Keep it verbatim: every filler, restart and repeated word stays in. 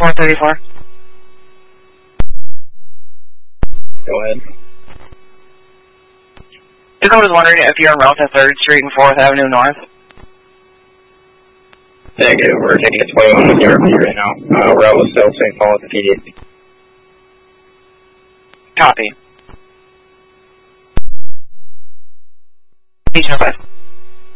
four thirty-four. Go ahead. I was wondering if you're en route to third Street and fourth Avenue North. Negative, we're taking a twenty-one with the R P right now. Uh, route was still Saint Paul at the P D. Copy. Each of us.